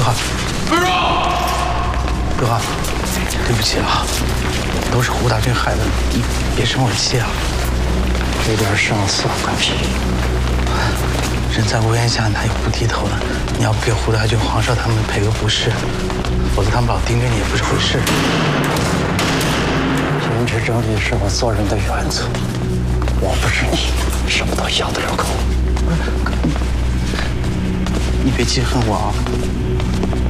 哥，对不起啊，都是胡大军害的，你别生我气啊。 这点事算个屁！ 人在屋檐下，哪有不低头的？你要不给胡大军、黄少他们赔个不是，否则他们老盯着你也不是回事。 坚持正义是我做人的原则。我不是你，什么都要得了口。 你别记恨我啊！